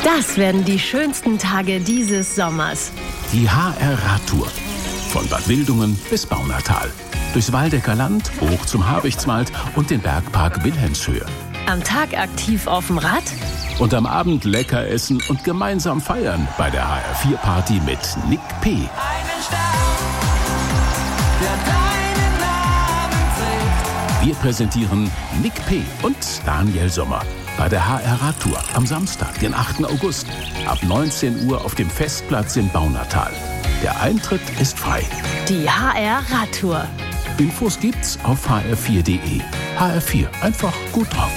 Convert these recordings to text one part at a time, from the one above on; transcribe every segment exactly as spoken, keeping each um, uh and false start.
Das werden die schönsten Tage dieses Sommers. Die H R-Radtour. Von Bad Wildungen bis Baunatal. Durchs Waldecker Land, hoch zum Habichtswald und den Bergpark Wilhelmshöhe. Am Tag aktiv auf dem Rad. Und am Abend lecker essen und gemeinsam feiern bei der H R vier Party mit Nick P. Einen Stern, der deinen Namen trägt. Wir präsentieren Nick P. und Daniel Sommer bei der H R-Radtour am Samstag, den achten August, ab neunzehn Uhr auf dem Festplatz in Baunatal. Der Eintritt ist frei. Die H R-Radtour. Infos gibt's auf h r vier punkt de. H R vier, einfach gut drauf.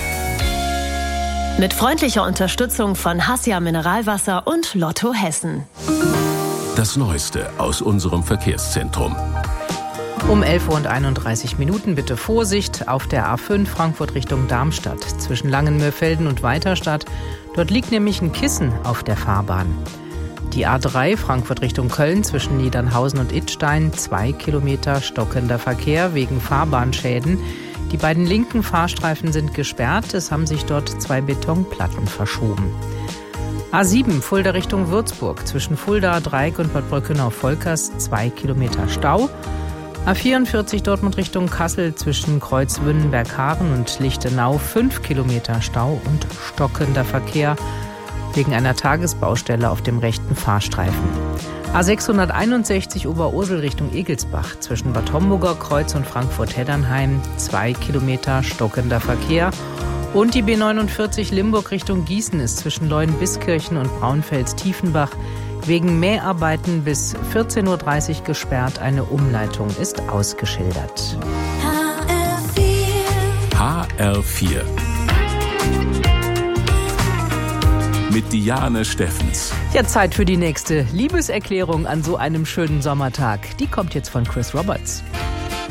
Mit freundlicher Unterstützung von Hassia Mineralwasser und Lotto Hessen. Das Neueste aus unserem Verkehrszentrum. Um elf Uhr einunddreißig Minuten bitte Vorsicht auf der A fünf Frankfurt Richtung Darmstadt zwischen Langenmörfelden und Weiterstadt. Dort liegt nämlich ein Kissen auf der Fahrbahn. Die A drei Frankfurt Richtung Köln zwischen Niedernhausen und Idstein, zwei Kilometer stockender Verkehr wegen Fahrbahnschäden. Die beiden linken Fahrstreifen sind gesperrt, es haben sich dort zwei Betonplatten verschoben. A sieben Fulda Richtung Würzburg zwischen Fulda, Dreieck und Bad Brückenau-Volkers, zwei Kilometer Stau. A vierundvierzig Dortmund Richtung Kassel zwischen Kreuzwünnenberg-Haaren und Lichtenau, fünf Kilometer Stau und stockender Verkehr wegen einer Tagesbaustelle auf dem rechten Fahrstreifen. A sechshunderteinundsechzig Oberursel Richtung Egelsbach zwischen Bad Homburger Kreuz und Frankfurt-Heddernheim, zwei Kilometer stockender Verkehr. Und die B neunundvierzig Limburg Richtung Gießen ist zwischen Leuenbiskirchen und Braunfels-Tiefenbach wegen Mäharbeiten bis vierzehn Uhr dreißig gesperrt. Eine Umleitung ist ausgeschildert. H R vier. Mit Diane Steffens. Ja, Zeit für die nächste Liebeserklärung an so einem schönen Sommertag. Die kommt jetzt von Chris Roberts.